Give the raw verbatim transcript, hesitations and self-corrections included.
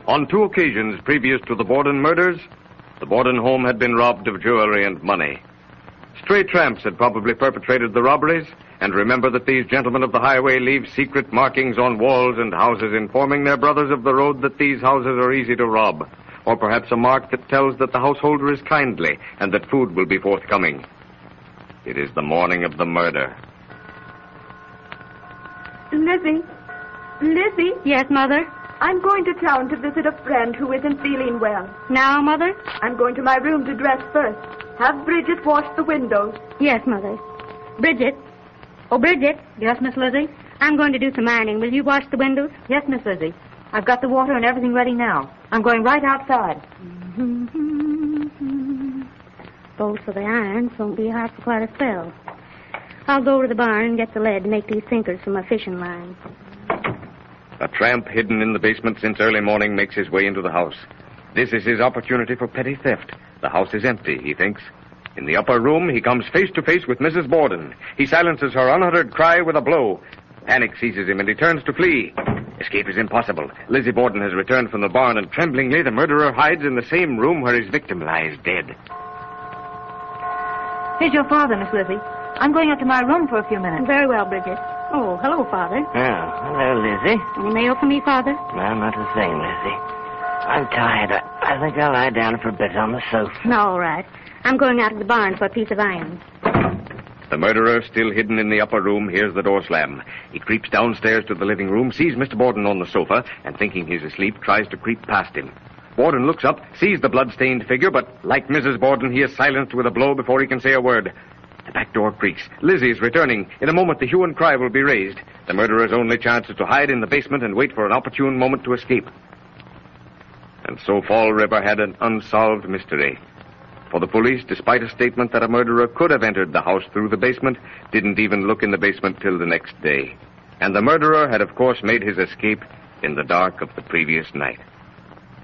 On two occasions previous to the Borden murders, the Borden home had been robbed of jewelry and money. Stray tramps had probably perpetrated the robberies, and remember that these gentlemen of the highway leave secret markings on walls and houses informing their brothers of the road that these houses are easy to rob, or perhaps a mark that tells that the householder is kindly and that food will be forthcoming. It is the morning of the murder. Lizzie. Lizzie? Yes, Mother? I'm going to town to visit a friend who isn't feeling well. Now, Mother? I'm going to my room to dress first. Have Bridget wash the windows. Yes, Mother. Bridget. Oh, Bridget. Yes, Miss Lizzie? I'm going to do some ironing. Will you wash the windows? Yes, Miss Lizzie. I've got the water and everything ready now. I'm going right outside. Both for the irons won't be hot for quite a spell. I'll go to the barn and get the lead to make these sinkers for my fishing line. A tramp hidden in the basement since early morning makes his way into the house. This is his opportunity for petty theft. The house is empty, he thinks. In the upper room, he comes face to face with Missus Borden. He silences her unuttered cry with a blow. Panic seizes him and he turns to flee. Escape is impossible. Lizzie Borden has returned from the barn, and tremblingly the murderer hides in the same room where his victim lies dead. Here's your father, Miss Lizzie. I'm going up to my room for a few minutes. Very well, Bridget. Oh, hello, Father. Oh, hello, Lizzie. Any mail for me, Father? No, not a thing, Lizzie. I'm tired. I, I think I'll lie down for a bit on the sofa. No, all right. I'm going out to the barn for a piece of iron. The murderer, still hidden in the upper room, hears the door slam. He creeps downstairs to the living room, sees Mister Borden on the sofa, and thinking he's asleep, tries to creep past him. Borden looks up, sees the blood-stained figure, but like Missus Borden, he is silenced with a blow before he can say a word. The back door creaks. Lizzie is returning. In a moment, the hue and cry will be raised. The murderer's only chance is to hide in the basement and wait for an opportune moment to escape. And so Fall River had an unsolved mystery. For the police, despite a statement that a murderer could have entered the house through the basement, didn't even look in the basement till the next day. And the murderer had, of course, made his escape in the dark of the previous night.